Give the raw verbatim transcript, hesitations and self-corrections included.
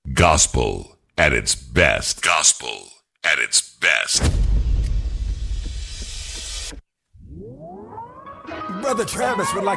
Gospel at its best. Gospel at its best. Brother Travis would like